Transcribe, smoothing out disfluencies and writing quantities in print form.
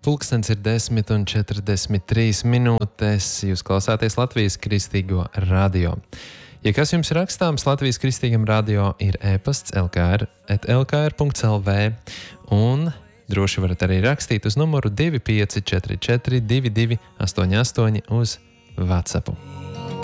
Pulkstens ir 10:43 minūtes. Jūs klausāties Latvijas Kristīgo radio. Ja kas jums ir rakstāms, Latvijas Kristīgam radio ir e-pasts lkr@lkr.lv un droši varat arī rakstīt uz numuru 2544 2288 uz WhatsApp.